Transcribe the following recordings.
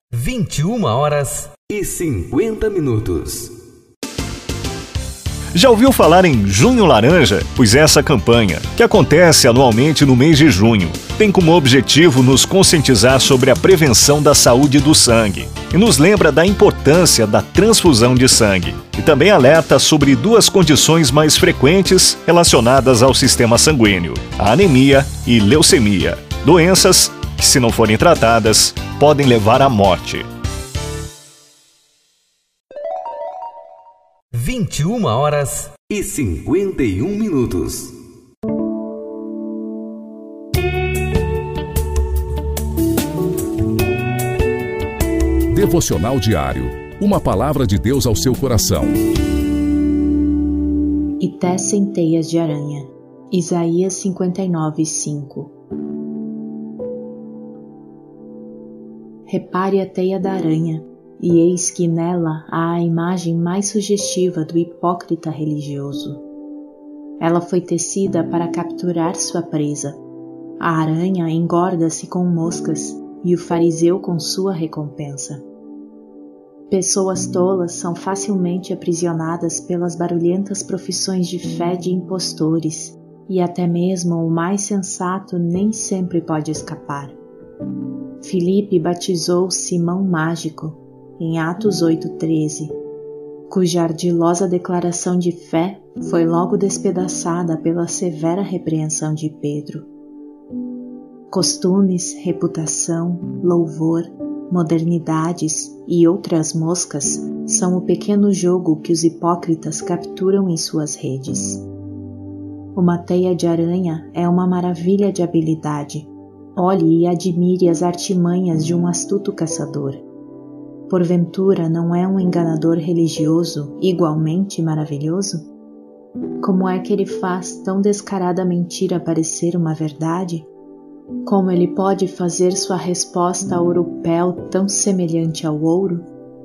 21h50. Já ouviu falar em Junho Laranja? Pois essa campanha, que acontece anualmente no mês de junho, tem como objetivo nos conscientizar sobre a prevenção da saúde do sangue e nos lembra da importância da transfusão de sangue. E também alerta sobre duas condições mais frequentes relacionadas ao sistema sanguíneo: a anemia e leucemia, doenças que, se não forem tratadas, podem levar à morte. 21h51. Devocional diário. Uma palavra de Deus ao seu coração. E tecem teias de aranha. Isaías 59:5. Repare a teia da aranha, e eis que nela há a imagem mais sugestiva do hipócrita religioso. Ela foi tecida para capturar sua presa. A aranha engorda-se com moscas, e o fariseu com sua recompensa. Pessoas tolas são facilmente aprisionadas pelas barulhentas profissões de fé de impostores, e até mesmo o mais sensato nem sempre pode escapar. Filipe batizou Simão Mágico, em Atos 8:13, cuja ardilosa declaração de fé foi logo despedaçada pela severa repreensão de Pedro. Costumes, reputação, louvor, modernidades e outras moscas são o pequeno jogo que os hipócritas capturam em suas redes. Uma teia de aranha é uma maravilha de habilidade. Olhe e admire as artimanhas de um astuto caçador. Porventura não é um enganador religioso igualmente maravilhoso? Como é que ele faz tão descarada mentira parecer uma verdade? Como ele pode fazer sua resposta a oropel tão semelhante ao ouro?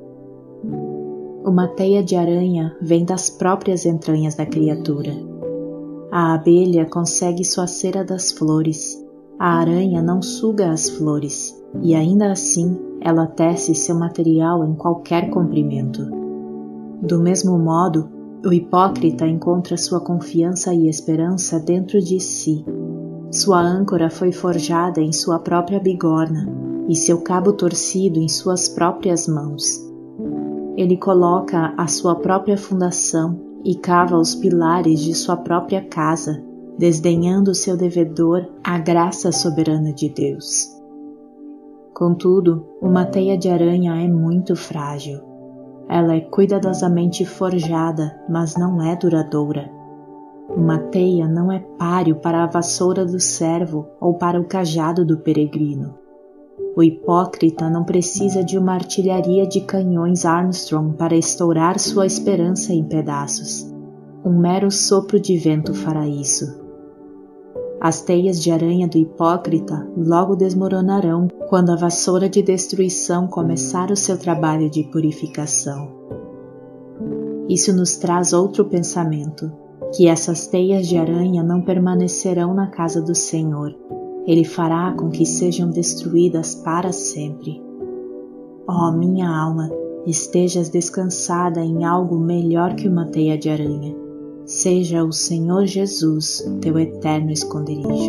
Uma teia de aranha vem das próprias entranhas da criatura. A abelha consegue sua cera das flores. A aranha não suga as flores, e ainda assim ela tece seu material em qualquer comprimento. Do mesmo modo, o hipócrita encontra sua confiança e esperança dentro de si. Sua âncora foi forjada em sua própria bigorna, e seu cabo torcido em suas próprias mãos. Ele coloca a sua própria fundação e cava os pilares de sua própria casa, desdenhando seu devedor a graça soberana de Deus. Contudo, uma teia de aranha é muito frágil. Ela é cuidadosamente forjada, mas não é duradoura. Uma teia não é páreo para a vassoura do servo ou para o cajado do peregrino. O hipócrita não precisa de uma artilharia de canhões Armstrong para estourar sua esperança em pedaços. Um mero sopro de vento fará isso. As teias de aranha do hipócrita logo desmoronarão quando a vassoura de destruição começar o seu trabalho de purificação. Isso nos traz outro pensamento, que essas teias de aranha não permanecerão na casa do Senhor. Ele fará com que sejam destruídas para sempre. Ó, minha alma, estejas descansada em algo melhor que uma teia de aranha. Seja o Senhor Jesus teu eterno esconderijo.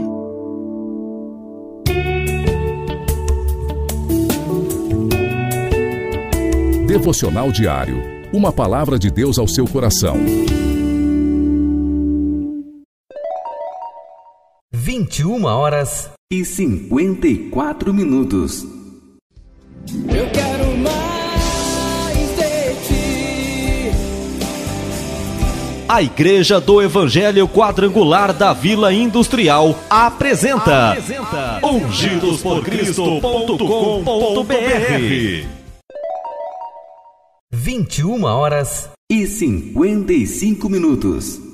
Devocional diário. Uma palavra de Deus ao seu coração. 21h54. Eu quero mais de ti. A Igreja do Evangelho Quadrangular da Vila Industrial apresenta ungidosporcristo.com.br 21h55.